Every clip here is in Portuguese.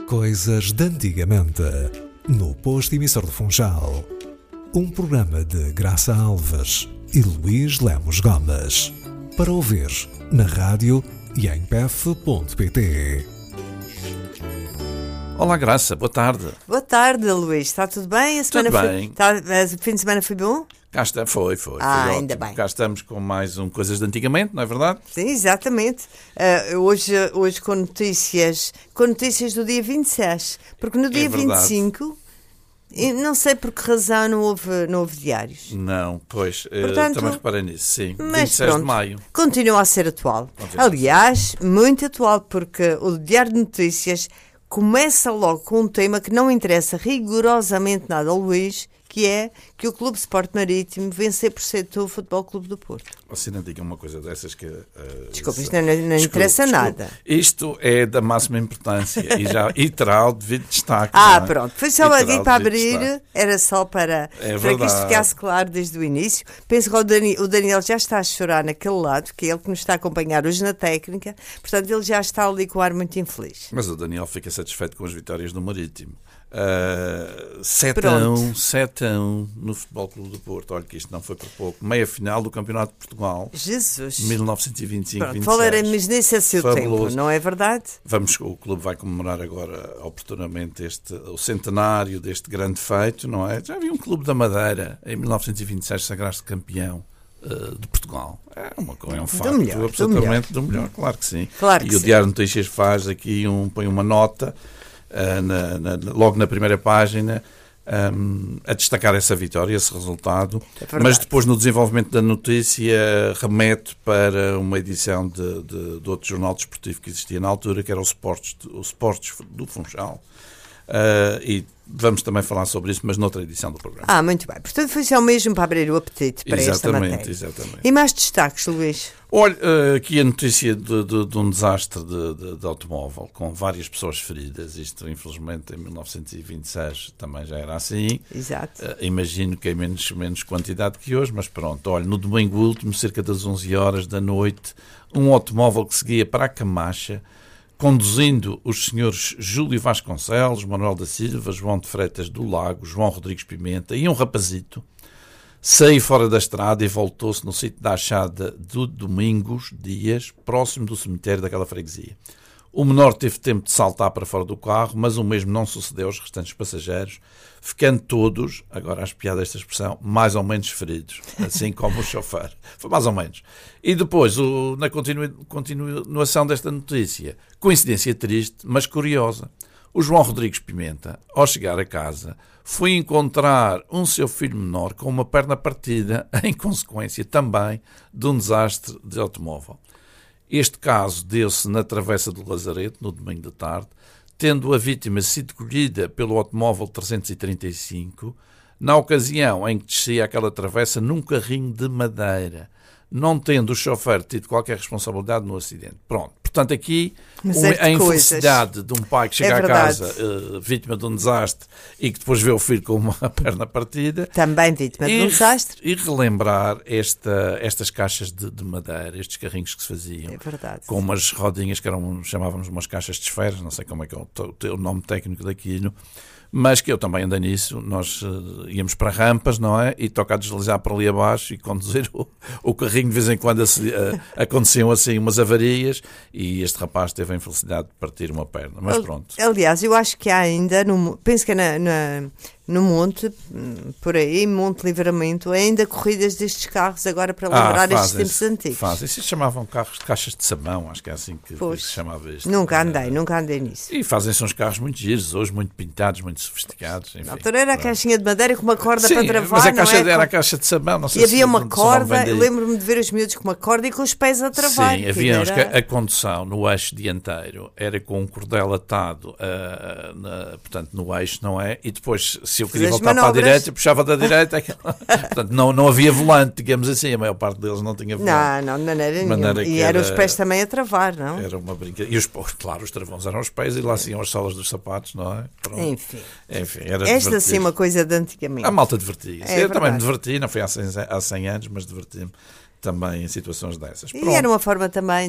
Coisas de antigamente, no posto emissor do Funchal. Um programa de Graça Alves e Luís Lemos Gomes. Para ouvir na rádio e em pef.pt. Olá Graça, boa tarde. Boa tarde, Luís. Está tudo bem? Tudo bem. O fim de semana foi bom? Cá está, foi ainda ótimo. bem. Cá estamos com mais um Coisas de Antigamente, não é verdade? Sim, exatamente. Hoje com notícias do dia 26. Porque no dia 25, não sei por que razão não houve diários. Não, pois, Portanto, também reparei nisso, sim. Mas 26 pronto, de maio. continua a ser atual. Aliás, muito atual, porque o Diário de Notícias começa logo com um tema que não interessa rigorosamente nada ao Luís, que é que o Clube Sport Marítimo venceu por ser o Futebol Clube do Porto. Você não diga uma coisa dessas que... Desculpa, isto não interessa nada. Isto é da máxima importância e terá o devido destaque. Pronto. Foi só aqui para abrir, era só para que isto ficasse claro desde o início. Penso que o Daniel já está a chorar naquele lado, que é ele que nos está a acompanhar hoje na técnica, portanto ele já está ali com o ar muito infeliz. Mas o Daniel fica satisfeito com as vitórias do Marítimo. 7-1 no Futebol Clube do Porto. Olha que isto não foi por pouco. Meia final do Campeonato de Portugal. Jesus! 1925-26. Falaremos nisso a seu tempo, não é verdade? O clube vai comemorar agora oportunamente o centenário deste grande feito, não é? Já havia um clube da Madeira em 1926 sagrar-se campeão de Portugal. É um facto absolutamente do melhor, claro que sim. Claro que o sim. Diário de Notícias faz aqui põe uma nota logo na primeira página a destacar essa vitória, esse resultado, mas depois no desenvolvimento da notícia remete para uma edição de outro jornal desportivo que existia na altura, que era o Sports do Funchal, e vamos também falar sobre isso, mas noutra edição do programa. Muito bem. Portanto, foi só mesmo para abrir o apetite para esta matéria. Exatamente. E mais destaques, Luís? Olha, aqui a notícia de um desastre de automóvel, com várias pessoas feridas. Isto, infelizmente, em 1926 também já era assim. Exato. Imagino que em menos quantidade que hoje, mas pronto. Olha, no domingo último, cerca das 11 horas da noite, um automóvel que seguia para a Camacha, conduzindo os senhores Júlio Vasconcelos, Manuel da Silva, João de Freitas do Lago, João Rodrigues Pimenta e um rapazito, saiu fora da estrada e voltou-se no sítio da Achada do Domingos Dias, próximo do cemitério daquela freguesia. O menor teve tempo de saltar para fora do carro, mas o mesmo não sucedeu aos restantes passageiros, ficando todos, agora às piadas desta expressão, mais ou menos feridos, assim como o chofer. Foi mais ou menos. E depois, na continuação desta notícia, coincidência triste, mas curiosa, o João Rodrigues Pimenta, ao chegar a casa, foi encontrar um seu filho menor com uma perna partida, em consequência também de um desastre de automóvel. Este caso deu-se na Travessa do Lazareto, no domingo de tarde, tendo a vítima sido colhida pelo automóvel 335, na ocasião em que descia aquela travessa num carrinho de madeira, não tendo o chofer tido qualquer responsabilidade no acidente. Pronto. Portanto, aqui a infelicidade de um pai que chega a casa vítima de um desastre e que depois vê o filho com uma perna partida. Também vítima de um desastre. E relembrar estas caixas de madeira, estes carrinhos que se faziam. É verdade. Com umas rodinhas que chamávamos umas caixas de esferas, não sei como é que é o nome técnico daquilo. Mas que eu também andei nisso, nós íamos para rampas, não é? E toca a deslizar para ali abaixo e conduzir o carrinho, de vez em quando aconteciam assim umas avarias e este rapaz teve a infelicidade de partir uma perna, mas pronto. Aliás, eu acho que há ainda, penso que no Monte, por aí, Monte Livramento, ainda corridas destes carros agora para lembrar estes tempos antigos. Fazem, se chamavam caixas de sabão, acho que é assim que se chamava isto. Nunca andei nisso. E fazem-se uns carros muito giros, hoje muito pintados, muito sofisticados. Enfim, na altura era a caixinha de madeira com uma corda para travar, mas era a caixa de sabão, não sei. E havia uma corda, lembro-me de ver os miúdos com uma corda e com os pés a travar. Sim, havia a condução no eixo dianteiro, era com um cordel atado, portanto, no eixo, não é? E depois, se eu queria voltar para a direita, puxava da direita. Portanto, não havia volante, digamos assim. A maior parte deles não tinha volante. Não, de maneira nenhuma. E eram os pés também a travar, não? Era uma brincadeira. E claro, os travões eram os pés e lá iam as solas dos sapatos, não é? Pronto. Enfim, era esta sim é uma coisa de antigamente. A malta divertia-se. Eu também me diverti, não foi há 100 anos, mas diverti-me também em situações dessas. E era uma forma também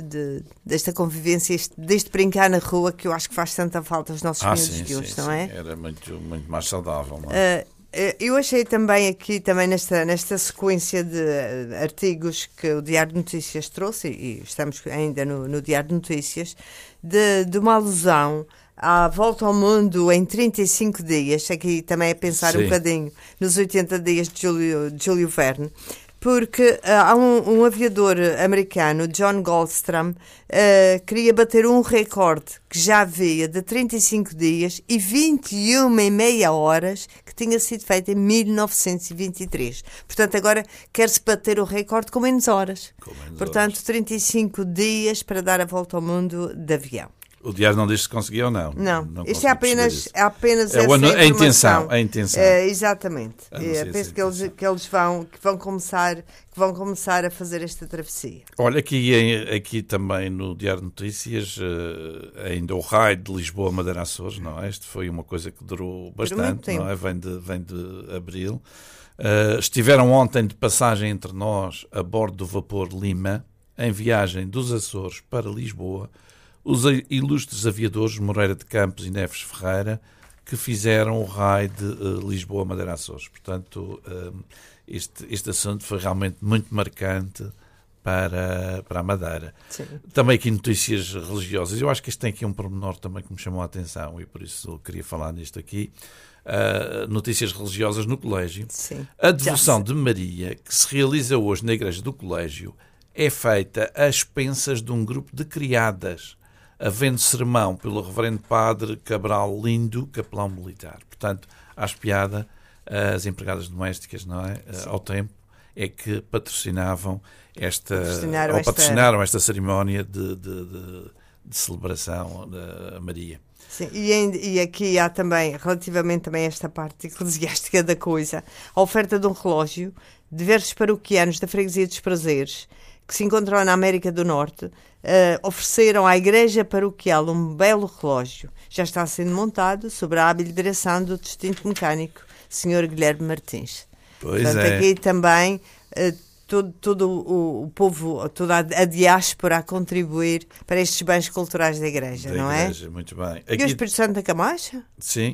desta convivência, deste brincar na rua, que eu acho que faz tanta falta aos nossos miúdos de hoje, não é? Era muito mais saudável, não é? Eu achei também aqui, nesta sequência de artigos que o Diário de Notícias trouxe, e estamos ainda no Diário de Notícias, de uma alusão à volta ao mundo em 35 dias, aqui também é pensar um bocadinho nos 80 dias de Júlio Verne, porque há um aviador americano, John Goldstrom, queria bater um recorde que já havia de 35 dias e 21,5 horas que tinha sido feito em 1923. Portanto, agora quer-se bater o recorde com menos horas. Portanto, 35 dias para dar a volta ao mundo de avião. O Diário não diz se conseguiu ou não. Não, isto é apenas essa informação. A intenção. Exatamente. Penso que eles vão começar a fazer esta travessia. Olha, aqui também no Diário de Notícias, ainda o raio de Lisboa, Madeira, Açores, não é? Isto foi uma coisa que durou bastante, não é? Vem de abril. Estiveram ontem de passagem entre nós, a bordo do vapor Lima, em viagem dos Açores para Lisboa, os ilustres aviadores Moreira de Campos e Neves Ferreira, que fizeram o raio de Lisboa, Madeira, Açores. Portanto, este assunto foi realmente muito marcante para a Madeira. Sim. Também aqui notícias religiosas. Eu acho que este tem aqui um pormenor também que me chamou a atenção e por isso eu queria falar nisto aqui. Notícias religiosas no colégio. Sim. A devoção de Maria, que se realiza hoje na igreja do colégio, é feita às expensas de um grupo de criadas, havendo sermão pelo reverendo padre Cabral Lindo, capelão militar. Portanto, à espiada, as empregadas domésticas, não é? Ao tempo, é que patrocinaram esta cerimónia de celebração da Maria. Sim, e aqui há também, relativamente também a esta parte eclesiástica da coisa, a oferta de um relógio, diversos paroquianos da Freguesia dos Prazeres, que se encontram na América do Norte, ofereceram à Igreja Paroquial um belo relógio. Já está sendo montado sob a hábil direção do distinto mecânico, Sr. Guilherme Martins. Portanto, aqui também todo o povo, toda a diáspora a contribuir para estes bens culturais da Igreja, não é? Muito bem. Aqui... E o Espírito Santo da Camacha? Sim.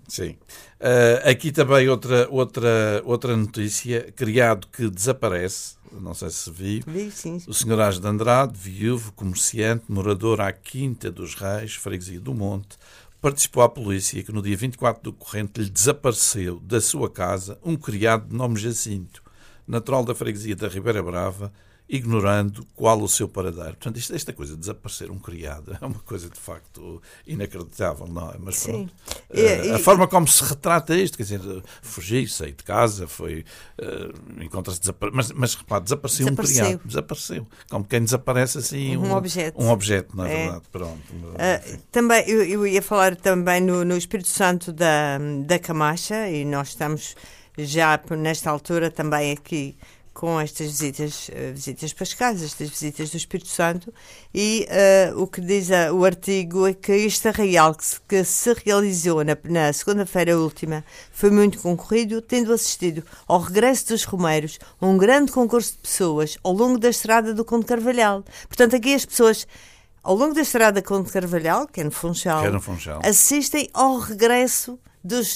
Aqui também outra notícia, criado que desaparece, não sei se viu. Vi, sim. O Sr. Age de Andrade, viúvo, comerciante, morador à Quinta dos Reis, Freguesia do Monte, participou à polícia que no dia 24 do corrente lhe desapareceu da sua casa um criado de nome Jacinto, natural da freguesia da Ribeira Brava, ignorando qual o seu paradeiro. Portanto, esta coisa de desaparecer um criado é uma coisa de facto inacreditável, não é? Mas pronto. A forma como se retrata isto, quer dizer, fugiu, saiu de casa, foi encontra-se desaparecido, mas repare, desapareceu um criado, desapareceu, como quem desaparece assim um objeto, não é verdade? Pronto. Também eu ia falar também no Espírito Santo da Camacha, e nós estamos já nesta altura também aqui com estas visitas pascais, estas visitas do Espírito Santo, e o que diz o artigo é que este arraial que se realizou na segunda-feira última foi muito concorrido, tendo assistido ao regresso dos romeiros um grande concurso de pessoas ao longo da estrada do Conde Carvalhal. Portanto, aqui as pessoas, ao longo da estrada Conde Carvalhal, que é no Funchal, assistem ao regresso das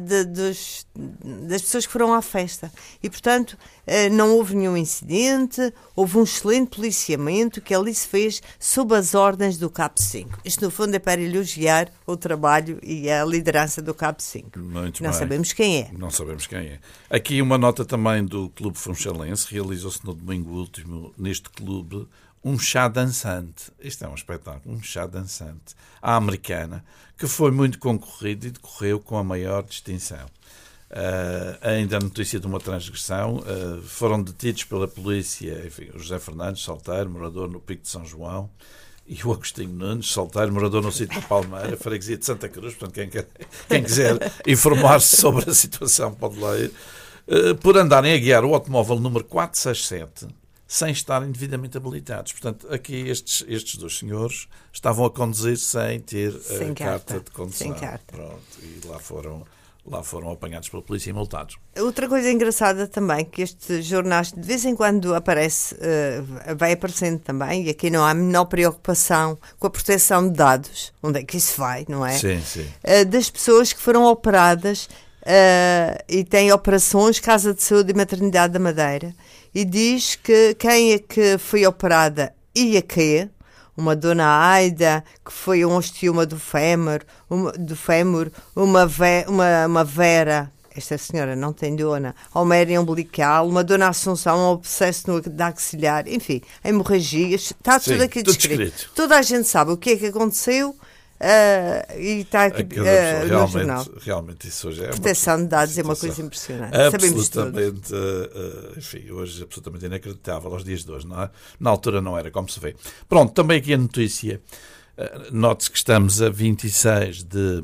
pessoas que foram à festa. E, portanto, não houve nenhum incidente, houve um excelente policiamento que ali se fez sob as ordens do CAP 5. Isto, no fundo, é para elogiar o trabalho e a liderança do CAP 5. Não sabemos quem é. Não sabemos quem é. Aqui uma nota também do Clube Funchalense. Realizou-se no domingo último, neste clube, um chá dançante. Isto é um espetáculo, um chá dançante à americana, que foi muito concorrido e decorreu com a maior distinção. Ainda a notícia de uma transgressão, foram detidos pela polícia, enfim, o José Fernandes, solteiro, morador no Pico de São João, e o Agostinho Nunes, solteiro, morador no sítio da Palmeira, freguesia de Santa Cruz. Portanto, quem quiser informar-se sobre a situação pode ler, por andarem a guiar o automóvel número 467 sem estarem devidamente habilitados. Portanto, aqui estes dois senhores estavam a conduzir sem ter carta de condução. Sem carta. Pronto, e lá foram lá foram apanhados pela polícia e multados. Outra coisa engraçada também, que estes jornais de vez em quando vai aparecendo também, e aqui não há a menor preocupação com a proteção de dados, onde é que isso vai, não é? Sim, sim. Das pessoas que foram operadas e têm operações, Casa de Saúde e Maternidade da Madeira, e diz que quem é que foi operada e a quê? Uma dona Aida, que foi um osteoma do fémur, uma Vera, esta senhora não tem dona, homéria umbilical, uma dona Assunção, um abscesso no axilar, enfim, hemorragias, está tudo aqui descrito. Toda a gente sabe o que é que aconteceu e está aqui no jornal. Realmente isso hoje é proteção de dados é uma coisa impressionante. Absolutamente, enfim, hoje absolutamente inacreditável aos dias de hoje, não é? Na altura não era, como se vê. Pronto, também aqui a notícia. Note-se que estamos a 26 de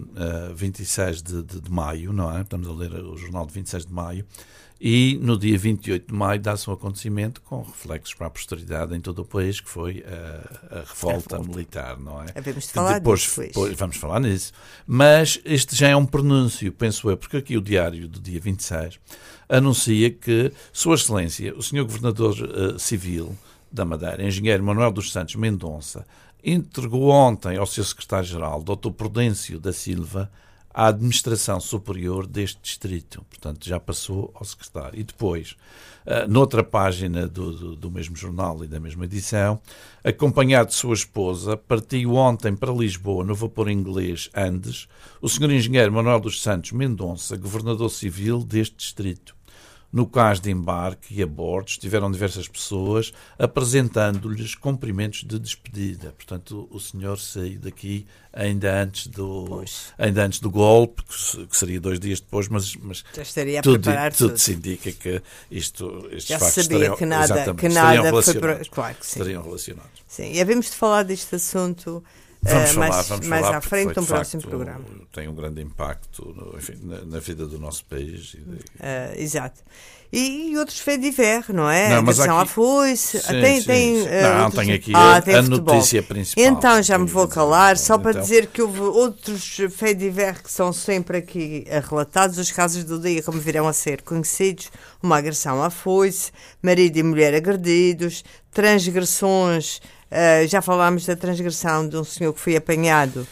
maio, não é? Estamos a ler o jornal de 26 de maio. E no dia 28 de maio dá-se um acontecimento com reflexos para a posteridade em todo o país, que foi a revolta militar, não é? Devemos falar depois, vamos falar nisso. Mas este já é um pronúncio, penso eu, porque aqui o diário do dia 26 anuncia que Sua Excelência, o Sr. Governador Civil da Madeira, Engenheiro Manuel dos Santos Mendonça, entregou ontem ao seu secretário-geral, Dr. Prudêncio da Silva, a administração superior deste distrito. Portanto, já passou ao secretário. E depois, noutra página do mesmo jornal e da mesma edição, acompanhado de sua esposa, partiu ontem para Lisboa, no vapor inglês Andes, o Sr. Engenheiro Manuel dos Santos Mendonça, governador civil deste distrito. No cais de embarque e a bordo estiveram diversas pessoas apresentando-lhes cumprimentos de despedida. Portanto, o senhor saiu daqui ainda antes do golpe, que seria 2 dias depois, mas já estaria a preparar tudo se indica que estes já factos sabia estariam, que nada foi para... Claro que sim. Estariam relacionados. Sim, e havemos de falar deste assunto vamos mais falar, à frente, um próximo facto, programa. Tem um grande impacto na vida do nosso país. Exato. E outros faits divers, não é? Não, a agressão à foice. Tem tem aqui a notícia principal. Então já me vou calar, só para dizer que houve outros faits divers que são sempre aqui relatados. Os casos do dia, como virão a ser conhecidos: uma agressão à foice, marido e mulher agredidos, transgressões. Já falámos da transgressão de um senhor que foi apanhado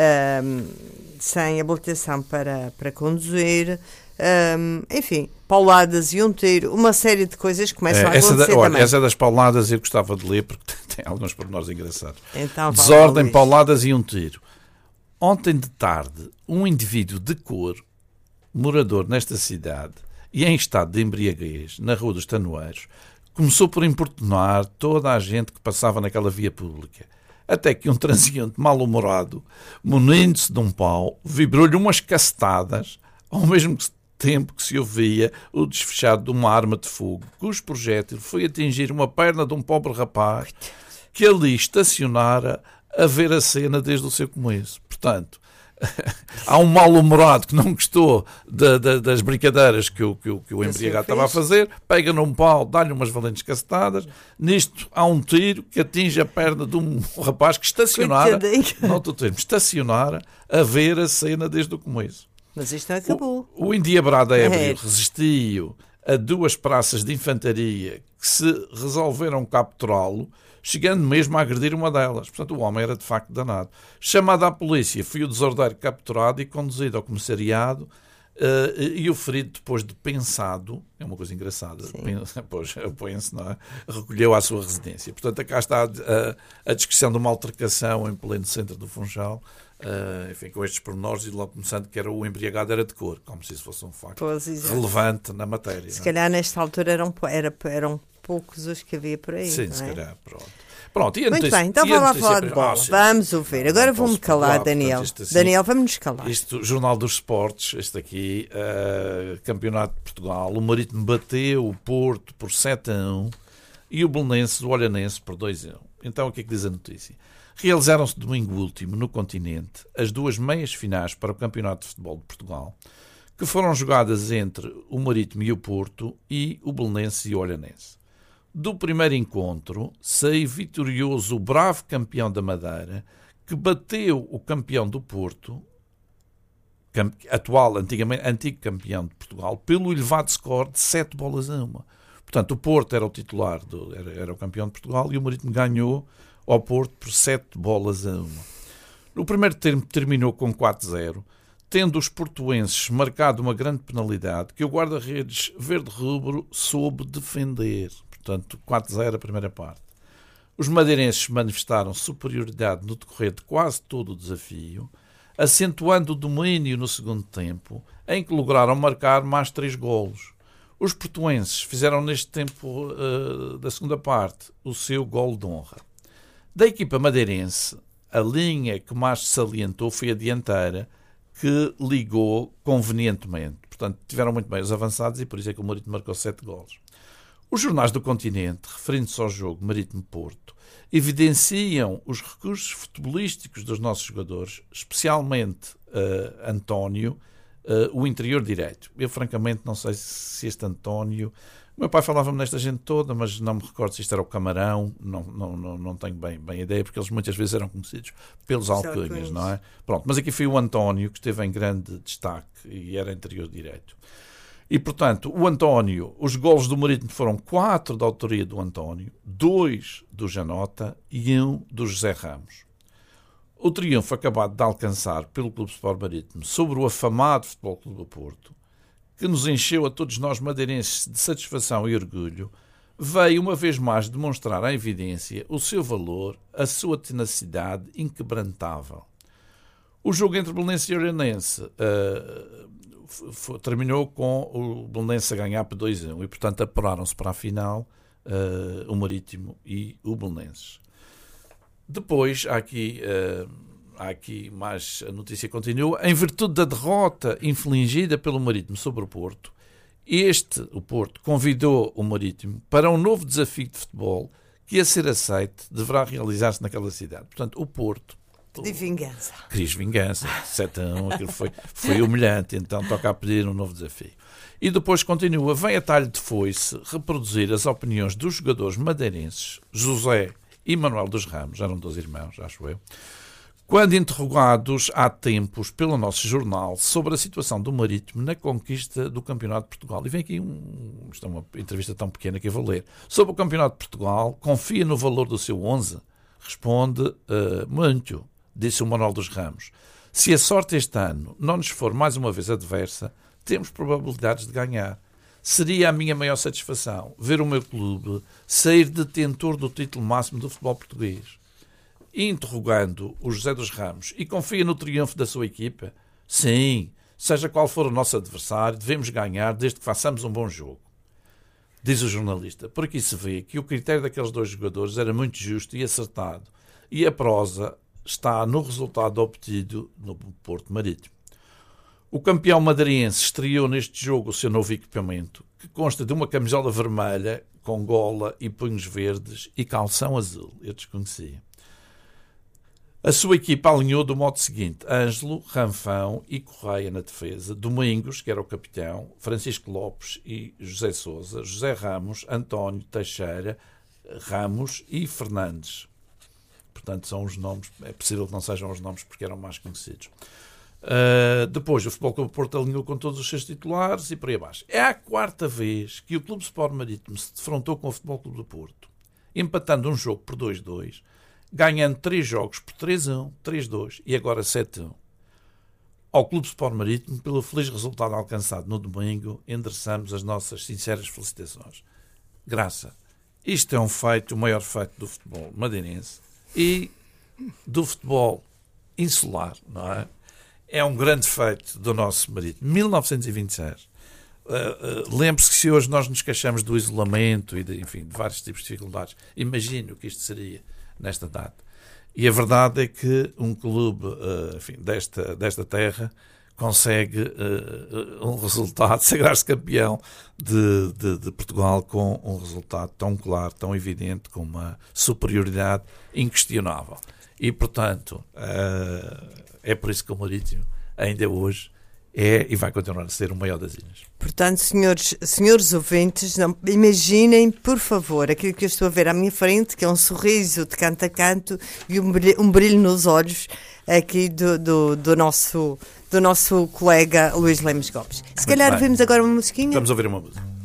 sem habilitação para conduzir. Enfim, pauladas e um tiro, uma série de coisas que começam a acontecer também. Essa das pauladas eu gostava de ler porque tem alguns pormenores engraçados. Então, desordem, pauladas e um tiro. Ontem de tarde, um indivíduo de cor, morador nesta cidade e em estado de embriaguez na Rua dos Tanoeiros, começou por importunar toda a gente que passava naquela via pública. Até que um transeunte mal-humorado, munindo-se de um pau, vibrou-lhe umas cacetadas, ao mesmo tempo que se ouvia o desfechado de uma arma de fogo, cujo projétil foi atingir uma perna de um pobre rapaz que ali estacionara a ver a cena desde o seu começo. Portanto, há um mal-humorado que não gostou das brincadeiras que o embriagado estava a fazer, pega num pau, dá-lhe umas valentes cacetadas. Nisto há um tiro que atinge a perna de um rapaz que estacionara a ver a cena desde o começo. Mas isto não acabou. O endiabrado ébrio resistiu a 2 praças de infantaria que se resolveram capturá-lo, chegando mesmo a agredir uma delas. Portanto, o homem era de facto danado. Chamado à polícia, foi o desordeiro capturado e conduzido ao comissariado, e o ferido, depois de pensado, é uma coisa engraçada, não é? Recolheu à sua residência. Portanto, cá está a descrição de uma altercação em pleno centro do Funchal, enfim, com estes pormenores, e logo começando que o embriagado era de cor, como se isso fosse um facto relevante na matéria. Se calhar nesta altura eram poucos os que havia por aí. Sim, não é? se calhar, pronto. E muito bem, então vamos lá falar de bola. Vamos ouvir. Agora vou-me calar, Daniel. Assim, Daniel, vamos-nos calar. Isto, Jornal dos Esportes, este aqui, Campeonato de Portugal. O Marítimo bateu o Porto por 7-1 e o Belenenses, o Olhanense, por 2-1. Então, o que é que diz a notícia? Realizaram-se domingo último, no continente, as 2 meias finais para o Campeonato de Futebol de Portugal, que foram jogadas entre o Marítimo e o Porto e o Belenenses e o Olhanense. Do primeiro encontro, saiu vitorioso o bravo campeão da Madeira, que bateu o campeão do Porto, antigo campeão de Portugal, pelo elevado score de 7-1. Portanto, o Porto era o titular, era o campeão de Portugal, e o Marítimo ganhou ao Porto por 7-1. No primeiro tempo terminou com 4-0, tendo os portuenses marcado uma grande penalidade que o guarda-redes verde-rubro soube defender. Portanto, 4-0 a primeira parte. Os madeirenses manifestaram superioridade no decorrer de quase todo o desafio, acentuando o domínio no segundo tempo, em que lograram marcar mais 3 golos. Os portuenses fizeram neste tempo da segunda parte o seu golo de honra. Da equipa madeirense, a linha que mais se salientou foi a dianteira, que ligou convenientemente. Portanto, tiveram muito bem os avançados e por isso é que o Marítimo marcou 7 golos. Os jornais do continente, referindo-se ao jogo Marítimo-Porto, evidenciam os recursos futebolísticos dos nossos jogadores, especialmente António, o interior direito. Eu, francamente, não sei se este António... O meu pai falava-me nesta gente toda, mas não me recordo se isto era o Camarão, não tenho bem ideia, porque eles muitas vezes eram conhecidos pelos alcunhas, não é? Pronto, mas aqui foi o António que esteve em grande destaque e era interior direito. E, portanto, o António, os golos do Marítimo foram 4 da autoria do António, 2 do Janota e 1 do José Ramos. O triunfo acabado de alcançar pelo Clube Sport Marítimo sobre o afamado Futebol Clube do Porto, que nos encheu a todos nós madeirenses de satisfação e orgulho, veio uma vez mais demonstrar à evidência o seu valor, a sua tenacidade inquebrantável. O jogo entre Belenense e Oeirense terminou com o Belenense a ganhar por 2-1 e, portanto, apuraram-se para a final o Marítimo e o Belenenses. Depois, há aqui mais, a notícia continua, em virtude da derrota infligida pelo Marítimo sobre o Porto, o Porto, convidou o Marítimo para um novo desafio de futebol que, a ser aceito, deverá realizar-se naquela cidade. Portanto, o Porto... De vingança. Quis vingança, 7-1, aquilo foi humilhante, então toca a pedir um novo desafio. E depois continua, vem a talho de foice reproduzir as opiniões dos jogadores madeirenses, José e Manuel dos Ramos, eram 2 irmãos, acho eu, quando interrogados há tempos pelo nosso jornal sobre a situação do Marítimo na conquista do Campeonato de Portugal. E vem aqui isto é uma entrevista tão pequena que eu vou ler. Sobre o Campeonato de Portugal, confia no valor do seu 11? Responde, muito, disse o Manuel dos Ramos. Se a sorte este ano não nos for mais uma vez adversa, temos probabilidades de ganhar. Seria a minha maior satisfação ver o meu clube sair detentor do título máximo do futebol português. Interrogando o José dos Ramos, e confia no triunfo da sua equipa? Sim, seja qual for o nosso adversário, devemos ganhar desde que façamos um bom jogo. Diz o jornalista, por aqui se vê que o critério daqueles 2 jogadores era muito justo e acertado, e a prosa está no resultado obtido no Porto Marítimo. O campeão madeirense estreou neste jogo o seu novo equipamento, que consta de uma camisola vermelha com gola e punhos verdes e calção azul. Eu desconhecia. A sua equipa alinhou do modo seguinte: Ângelo, Ranfão e Correia na defesa, Domingos, que era o capitão, Francisco Lopes e José Sousa, José Ramos, António Teixeira, Ramos e Fernandes. Portanto, são os nomes, é possível que não sejam os nomes porque eram mais conhecidos. Depois, o Futebol Clube do Porto alinhou com todos os seus titulares e por aí abaixo. É a 4ª vez que o Clube Sport Marítimo se defrontou com o Futebol Clube do Porto, empatando um jogo por 2-2, ganhando 3 jogos por 3-1, 3-2 e agora 7-1. Ao Clube Sport Marítimo, pelo feliz resultado alcançado no domingo, endereçamos as nossas sinceras felicitações. Graça, isto é um feito, o maior feito do futebol madeirense e do futebol insular, não é? É um grande feito do nosso Marítimo. 1926. Lembre-se que se hoje nós nos queixamos do isolamento e de vários tipos de dificuldades, imagine o que isto seria nesta data. E a verdade é que um clube desta terra consegue um resultado, sagrar-se campeão de Portugal com um resultado tão claro, tão evidente, com uma superioridade inquestionável. E, portanto, é por isso que o Marítimo, ainda hoje, é e vai continuar a ser o maior das ilhas. Portanto, senhores ouvintes, não, imaginem, por favor, aquilo que eu estou a ver à minha frente, que é um sorriso de canto a canto e um brilho nos olhos aqui do nosso colega Luís Lemos Gomes. Se calhar ouvimos agora uma musiquinha? Vamos ouvir uma música.